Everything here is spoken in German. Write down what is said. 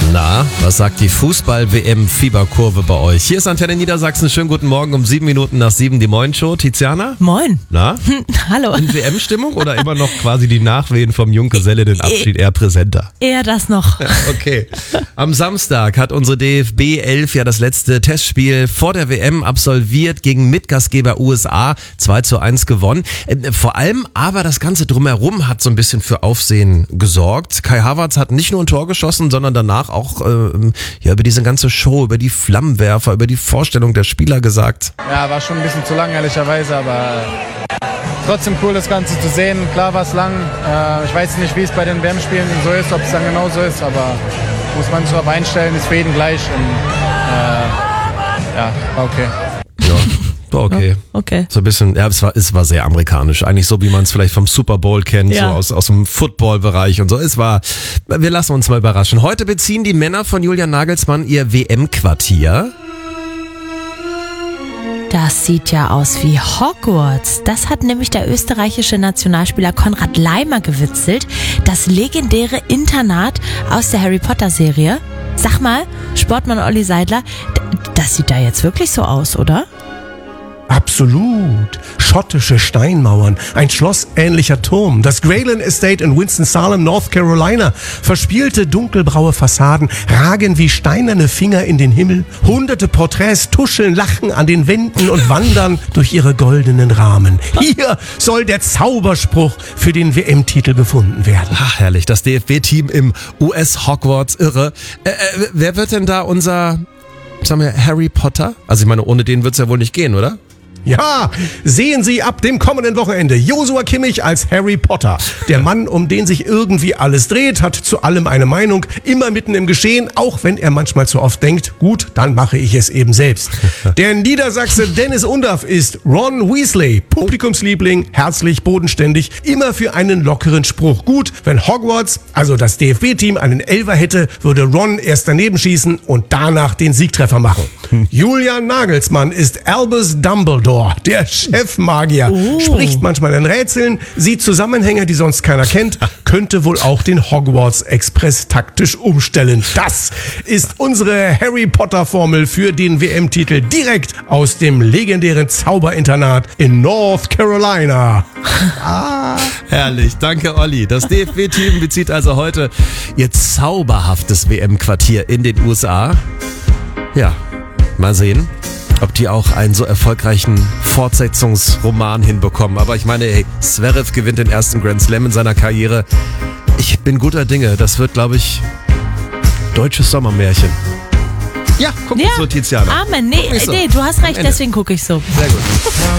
Na, was sagt die Fußball-WM-Fieberkurve bei euch? Hier ist Antenne Niedersachsen. Schönen guten Morgen um 7 Minuten nach 7 die Moin-Show. Tiziana? Moin. Na? Hallo. In WM-Stimmung oder immer noch quasi die Nachwehen vom Junggeselle, den Abschied eher präsenter? Eher das noch. Okay. Am Samstag hat unsere DFB 11 ja das letzte Testspiel vor der WM absolviert gegen Mitgastgeber USA 2:1 gewonnen. Vor allem aber das Ganze drumherum hat so ein bisschen für Aufsehen gesorgt. Kai Havertz hat nicht nur ein Tor geschossen, sondern danach auch über diese ganze Show, über die Flammenwerfer, über die Vorstellung der Spieler gesagt. Ja, war schon ein bisschen zu lang, ehrlicherweise, aber trotzdem cool, das Ganze zu sehen. Klar war es lang. Ich weiß nicht, wie es bei den WM-Spielen so ist, ob es dann genauso ist, aber muss man sich darauf einstellen, ist für jeden gleich. Und, war okay. Ja. War okay. Okay. So ein bisschen, ja, es war sehr amerikanisch. Eigentlich so, wie man es vielleicht vom Super Bowl kennt, Ja. so aus dem Football-Bereich und so. Wir lassen uns mal überraschen. Heute beziehen die Männer von Julian Nagelsmann ihr WM-Quartier. Das sieht ja aus wie Hogwarts. Das hat nämlich der österreichische Nationalspieler Konrad Laimer gewitzelt. Das legendäre Internat aus der Harry Potter Serie. Sag mal, Sportmann Olli Seidler, das sieht da jetzt wirklich so aus, oder? Absolut. Schottische Steinmauern, ein schlossähnlicher Turm, das Grayland Estate in Winston-Salem, North Carolina. Verspielte dunkelbraue Fassaden ragen wie steinerne Finger in den Himmel. Hunderte Porträts tuscheln, lachen an den Wänden und wandern durch ihre goldenen Rahmen. Hier soll der Zauberspruch für den WM-Titel gefunden werden. Ach, herrlich. Das DFB-Team im US-Hogwarts, irre. Wer wird denn da unser, sagen wir, Harry Potter? Also ich meine, ohne den wird's ja wohl nicht gehen, oder? Ja, sehen Sie ab dem kommenden Wochenende Joshua Kimmich als Harry Potter. Der Mann, um den sich irgendwie alles dreht, hat zu allem eine Meinung, immer mitten im Geschehen, auch wenn er manchmal zu oft denkt, gut, dann mache ich es eben selbst. Der Niedersachse Dennis Undaff ist Ron Weasley, Publikumsliebling, herzlich, bodenständig, immer für einen lockeren Spruch gut. Wenn Hogwarts, also das DFB-Team, einen Elfer hätte, würde Ron erst daneben schießen und danach den Siegtreffer machen. Julian Nagelsmann ist Albus Dumbledore, der Chefmagier, spricht manchmal in Rätseln, sieht Zusammenhänge, die sonst keiner kennt, könnte wohl auch den Hogwarts Express taktisch umstellen. Das ist unsere Harry Potter Formel für den WM-Titel direkt aus dem legendären Zauberinternat in North Carolina. Herrlich, danke Olli. Das DFB-Team bezieht also heute ihr zauberhaftes WM-Quartier in den USA. Ja, mal sehen, ob die auch einen so erfolgreichen Fortsetzungsroman hinbekommen. Aber ich meine, hey, Zverev gewinnt den ersten Grand Slam in seiner Karriere. Ich bin guter Dinge. Das wird, glaube ich, deutsches Sommermärchen. Ja, guck so, Tiziana. Amen. Nee, so. du hast recht, Ende. deswegen gucke ich so. Sehr gut.